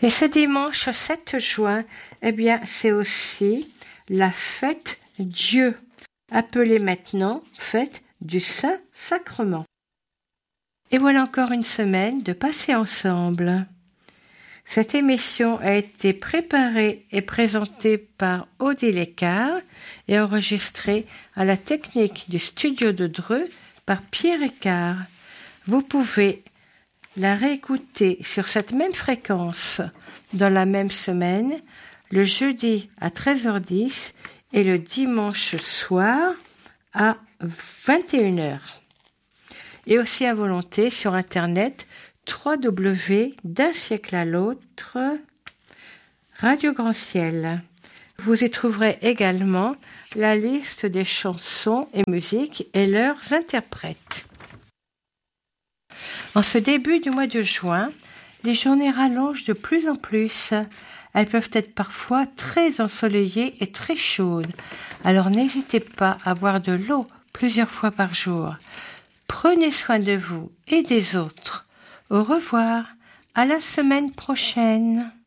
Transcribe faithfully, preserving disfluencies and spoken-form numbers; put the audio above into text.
Et ce dimanche sept juin, eh bien, c'est aussi la fête Dieu, appelée maintenant fête du Saint-Sacrement. Et voilà encore une semaine de passer ensemble. Cette émission a été préparée et présentée par Odile Écart et enregistrée à la technique du studio de Dreux par Pierre Écart. Vous pouvez la réécouter sur cette même fréquence dans la même semaine, le jeudi à treize heures dix et le dimanche soir à vingt et une heures. Et aussi à volonté sur Internet w w w point d'un siècle à l'autre Radio Grand Ciel. Vous y trouverez également la liste des chansons et musiques et leurs interprètes. En ce début du mois de juin, les journées rallongent de plus en plus. Elles peuvent être parfois très ensoleillées et très chaudes. Alors n'hésitez pas à boire de l'eau plusieurs fois par jour. Prenez soin de vous et des autres. Au revoir, à la semaine prochaine.